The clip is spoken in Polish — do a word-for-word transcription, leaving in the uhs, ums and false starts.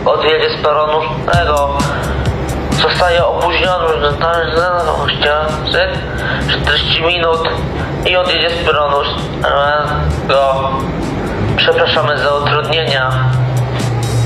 odjedzie z peronu tego. Zostaje opóźniony czterdzieści minut i odjedzie z peronu. Go. Przepraszamy za utrudnienia.